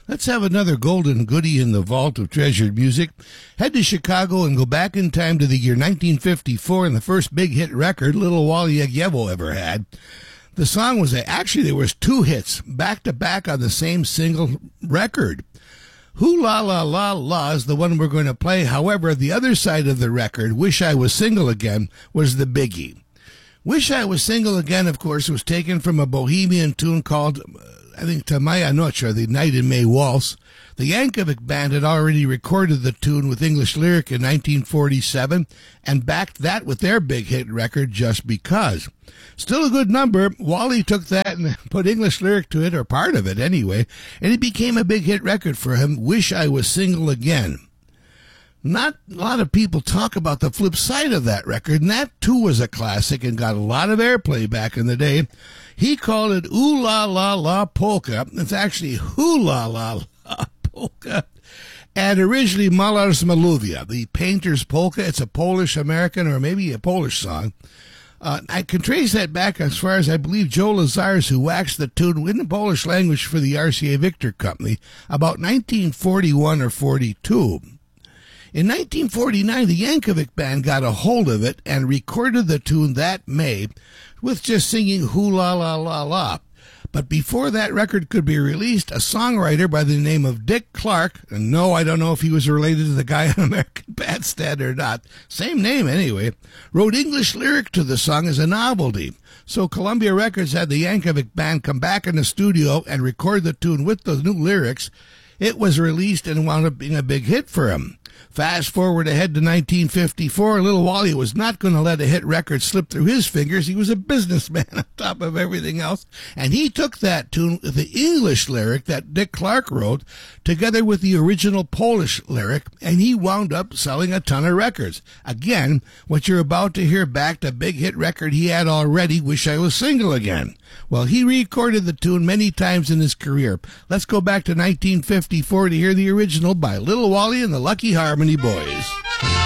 Let's have another golden goodie in the vault of treasured music. Head to Chicago and go back in time to the year 1954 and the first big hit record Little Wally Yagyevo ever had. The song was actually there was two hits back to back on the same single record. Who La La La La is the one we're going to play. However, the other side of the record, Wish I Was Single Again, was the biggie. Wish I Was Single Again, of course, was taken from a Bohemian tune called, I think, Tamaya Noche, the Night in May Waltz. The Yankovic Band had already recorded the tune with English lyric in 1947 and backed that with their big hit record, Just Because. Still a good number. Wally took that and put English lyric to it, or part of it anyway, and it became a big hit record for him, Wish I Was Single Again. Not a lot of people talk about the flip side of that record, and that too was a classic and got a lot of airplay back in the day. He called it Ooh La La La Polka. It's actually Hoo La La La Polka. And originally Malars Maluvia, the painter's polka. It's a Polish-American or maybe a Polish song. I can trace that back as far as I believe Joe Lazars, who waxed the tune in the Polish language for the RCA Victor Company, about 1941 or 42. In 1949, the Yankovic Band got a hold of it and recorded the tune that May with just singing Hoo La La La La. But before that record could be released, a songwriter by the name of Dick Clark, and no, I don't know if he was related to the guy on American Bandstand or not, same name anyway, wrote English lyric to the song as a novelty. So Columbia Records had the Yankovic Band come back in the studio and record the tune with the new lyrics. It was released and wound up being a big hit for him. Fast forward ahead to 1954, Little Wally was not going to let a hit record slip through his fingers. He was a businessman on top of everything else, and he took that tune, the English lyric that Dick Clark wrote, together with the original Polish lyric, and he wound up selling a ton of records. Again, what you're about to hear backed a big hit record he had already, Wish I Was Single Again. Well, he recorded the tune many times in his career. Let's go back to 1954 to hear the original by Little Wally and the Lucky Harmony Boys.